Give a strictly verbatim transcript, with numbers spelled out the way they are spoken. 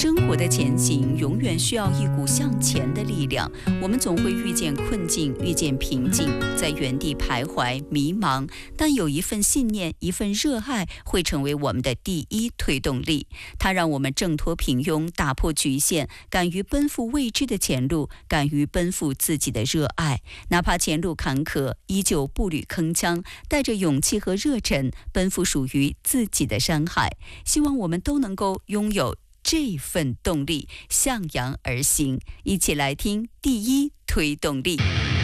生活的前行永远需要一股向前的力量，我们总会遇见困境，遇见瓶颈，在原地徘徊迷茫，但有一份信念，一份热爱会成为我们的第一推动力。它让我们挣脱平庸，打破局限，敢于奔赴未知的前路，敢于奔赴自己的热爱。哪怕前路坎坷，依旧步履铿锵，带着勇气和热忱，奔赴属于自己的山海。希望我们都能够拥有这份动力，向阳而行。一起来听第一推动力。